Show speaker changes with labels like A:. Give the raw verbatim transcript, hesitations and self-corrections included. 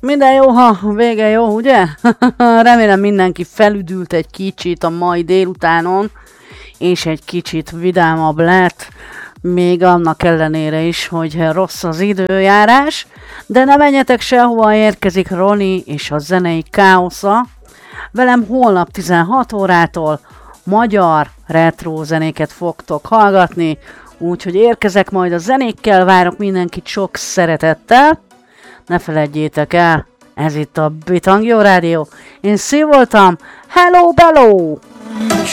A: Minden jó, ha vége jó, ugye? Remélem mindenki felüdült egy kicsit a mai délutánon, és egy kicsit vidámabb lett, még annak ellenére is, hogy rossz az időjárás, de ne menjetek sehova, érkezik Roni és a zenei káosza. Velem holnap tizenhat órától magyar retro zenéket fogtok hallgatni, úgyhogy érkezek majd a zenékkel, várok mindenkit sok szeretettel. Ne feledjétek el, ez itt a Bitangyó Rádió. Én Szív voltam, hello bello!